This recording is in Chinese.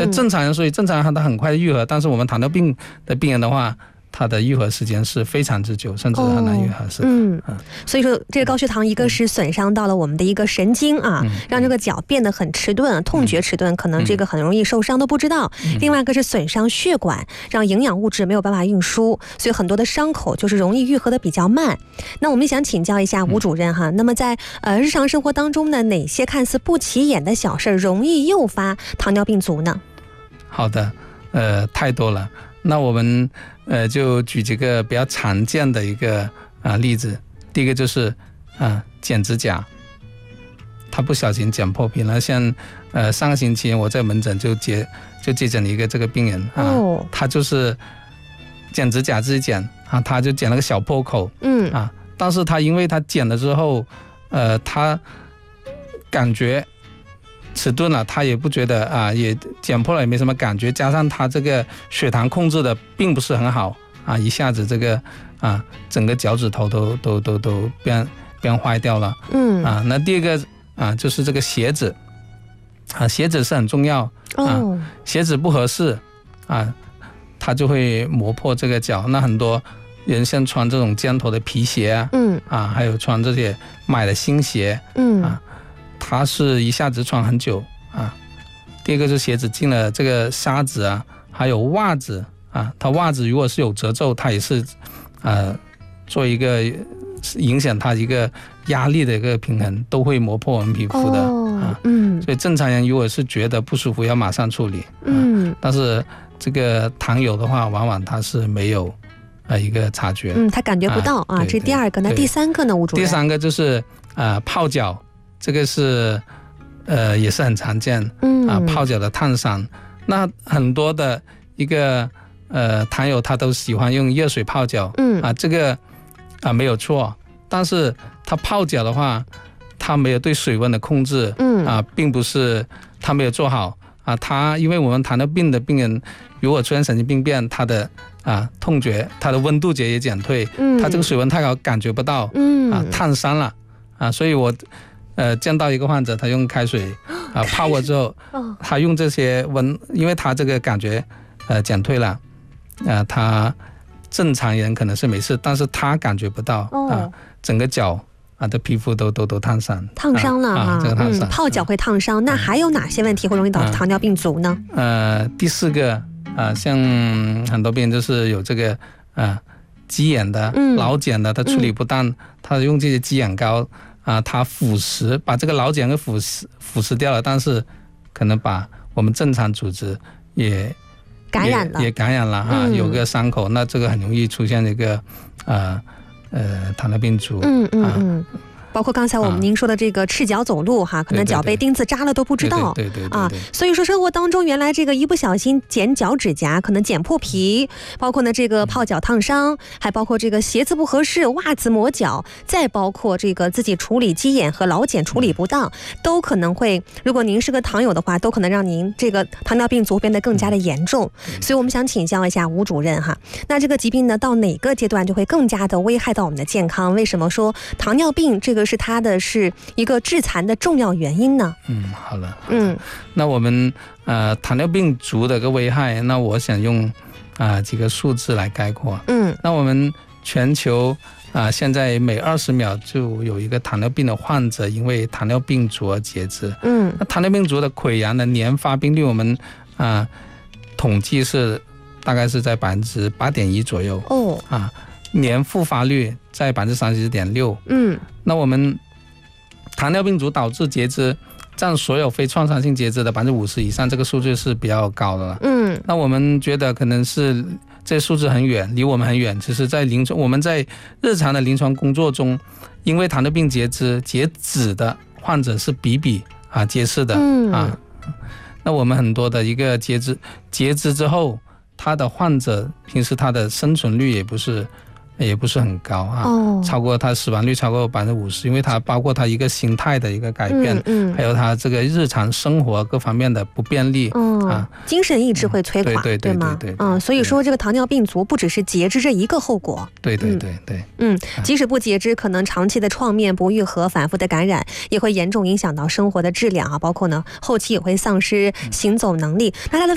正常人，所以正常人他很快愈合，但是我们糖尿病的病人的话，它的愈合时间是非常之久，甚至很难愈合。 所以说这个高血糖一个是损伤到了我们的一个神经啊，让这个脚变得很迟钝，痛觉迟钝，可能这个很容易受伤都不知道。另外一个是损伤血管，让营养物质没有办法运输，所以很多的伤口就是容易愈合的比较慢。那我们想请教一下吴主任哈，那么在日常生活当中呢，哪些看似不起眼的小事容易诱发糖尿病足呢？ 好的，太多了。那我们就举几个比较常见的一个例子。第一个就是剪指甲，他不小心剪破皮了。像上个星期我在门诊就接诊了一个这个病人他就是剪指甲自己剪他就剪了个小破口但是他因为他剪了之后他感觉迟钝了，他也不觉得也剪破了也没什么感觉，加上他这个血糖控制的并不是很好一下子这个整个脚趾头都变坏掉了。那第二个就是这个鞋子鞋子是很重要鞋子不合适它就会磨破这个脚。那很多人像穿这种尖头的皮鞋还有穿这些买的新鞋它是一下子穿很久第二个是鞋子进了这个沙子还有袜子它袜子如果是有褶皱，它也是做一个影响它一个压力的一个平衡，都会磨破我们皮肤的所以正常人如果是觉得不舒服要马上处理但是这个糖友的话往往他是没有一个察觉他感觉不到这是第二个。那第三个呢，吴主任？ 第三个就是泡脚，这个是也是很常见泡脚的烫伤。那很多的一个糖友他都喜欢用热水泡脚这个没有错，但是他泡脚的话他没有对水温的控制并不是他没有做好他因为我们糖尿病的病人如果出现神经病变，他的痛觉他的温度觉也减退他这个水温太高感觉不到烫伤了所以我见到一个患者他用开水泡过之后他用这些因为他这个感觉减退了他正常人可能是没事，但是他感觉不到整个脚的皮肤都烫伤了这个烫伤泡脚会烫伤那还有哪些问题会容易导致糖尿病足呢？ 第四个像很多病人就是有这个鸡眼的老茧的他处理不当他用这些鸡眼膏它腐蚀把这个老茧给腐蚀掉了，但是可能把我们正常组织也感染了有个伤口，那这个很容易出现一个糖尿病足包括刚才我们您说的这个赤脚走路可能脚被钉子扎了都不知道所以说生活当中原来这个一不小心剪脚指甲可能剪破皮，包括呢这个泡脚烫伤，还包括这个鞋子不合适袜子磨脚，再包括这个自己处理鸡眼和老茧处理不当都可能会，如果您是个糖友的话都可能让您这个糖尿病足变得更加的严重所以我们想请教一下吴主任那这个疾病呢到哪个阶段就会更加的危害到我们的健康？为什么说糖尿病这个是它的是一个致残的重要原因呢？ 好了那我们糖尿病足的一个危害，那我想用几个数字来概括那我们全球现在每20秒就有一个糖尿病的患者因为糖尿病足而截肢那糖尿病足的溃疡的年发病率我们统计是大概是在8.1%左右年复发率在34.6%那我们糖尿病足导致截肢占所有非创伤性截肢的50%以上，这个数据是比较高的了那我们觉得可能是这数字很远，离我们很远，其实在我们在日常的临床工作中因为糖尿病截肢的患者是比比皆是的那我们很多的一个截肢之后他的患者平时他的生存率也不是很高超过他死亡率超过50%，因为它包括他一个心态的一个改变还有他这个日常生活各方面的不便利精神意志会摧垮对吗？所以说这个糖尿病足不只是截肢这一个后果对即使不截肢可能长期的创面不愈合反复的感染也会严重影响到生活的质量包括呢后期也会丧失行走能力那它的